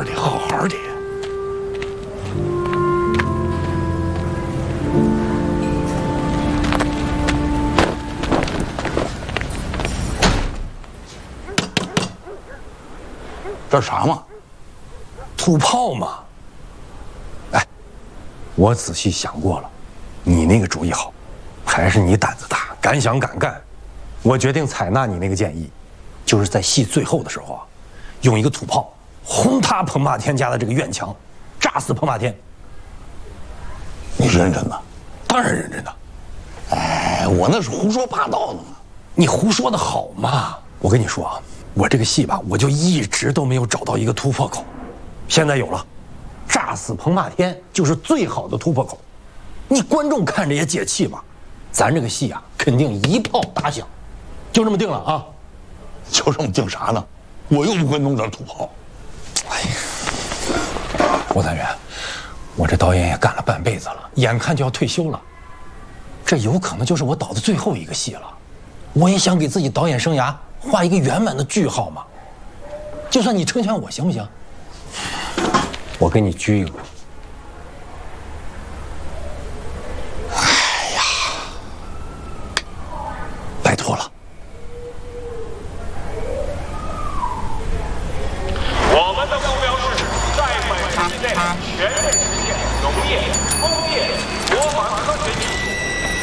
得好好的。 这啥嘛？ 土炮嘛。哎，我仔细想过了，你那个主意好，还是你胆子大，敢想敢干。我决定采纳你那个建议，就是在戏最后的时候啊，用一个土炮轰塌彭霸天家的这个院墙，炸死彭霸天。 你认真的？ 当然认真的。 哎，我那是胡说八道的嘛。 你胡说的好嘛？我跟你说啊，我这个戏吧，我就一直都没有找到一个突破口，现在有了，炸死彭霸天就是最好的突破口。你观众看着也解气吧？咱这个戏啊，肯定一炮打响，就这么定了啊！ 就这么定啥呢？我又不会弄点土炮。 哎呀，吴三元，我这导演也干了半辈子了，眼看就要退休了，这有可能就是我导的最后一个戏了。我也想给自己导演生涯画一个圆满的句号嘛。就算你成全我，行不行？我给你鞠一个躬。